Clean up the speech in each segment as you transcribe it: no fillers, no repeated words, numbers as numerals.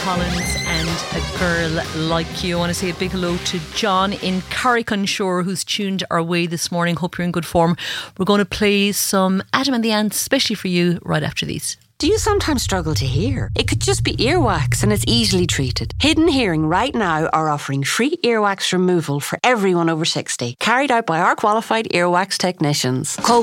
Collins and A Girl Like You. I want to say a big hello to John in Carrick-on-Shore who's tuned our way this morning. Hope you're in good form. We're going to play some Adam and the Ants, especially for you, right after these. Do you sometimes struggle to hear? It could just be earwax and it's easily treated. Hidden Hearing right now are offering free earwax removal for everyone over 60, carried out by our qualified earwax technicians. Call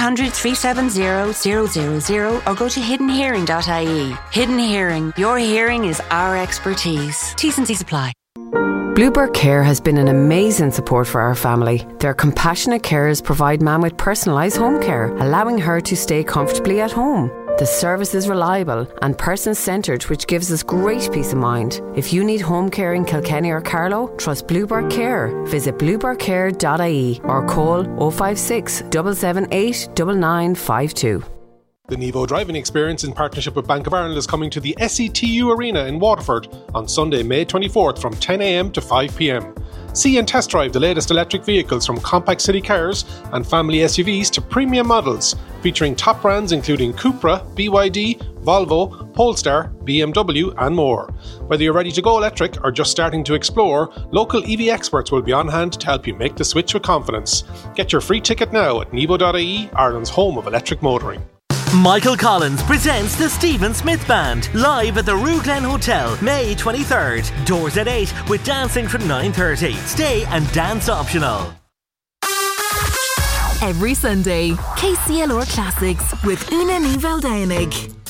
1-800-370-000 or go to hiddenhearing.ie. Hidden Hearing, your hearing is our expertise. T's and C's apply. Bluebird Care has been an amazing support for our family. Their compassionate carers provide Mam with personalised home care, allowing her to stay comfortably at home. The service is reliable and person-centred, which gives us great peace of mind. If you need home care in Kilkenny or Carlow, trust Bluebird Care. Visit bluebirdcare.ie or call 056 778 9952. The Nevo driving experience in partnership with Bank of Ireland is coming to the SETU Arena in Waterford on Sunday, May 24th from 10 a.m. to 5 p.m. See and test drive the latest electric vehicles from compact city cars and family SUVs to premium models, featuring top brands including Cupra, BYD, Volvo, Polestar, BMW and more. Whether you're ready to go electric or just starting to explore, local EV experts will be on hand to help you make the switch with confidence. Get your free ticket now at nevo.ie, Ireland's home of electric motoring. Michael Collins presents the Stephen Smith Band live at the Rue Glen Hotel, May 23rd. Doors at 8 with dancing from 9:30. Stay and dance optional. Every Sunday, KCLR Classics with Una Ní Bhealdánaigh.